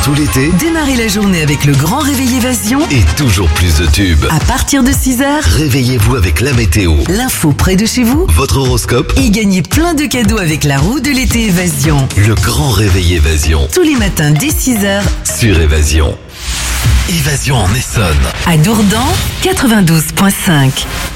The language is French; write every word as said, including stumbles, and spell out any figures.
tout l'été. Démarrez la journée avec le grand réveil Évasion. Et toujours plus de tubes. À partir de six heures, Réveillez-vous avec la météo, l'info près de chez vous. votre horoscope, Et gagnez plein de cadeaux avec la roue de l'été Évasion. le grand réveil Évasion. Tous les matins dès six heures, Sur Évasion. Évasion en Essonne. à Dourdan, quatre-vingt-douze virgule cinq.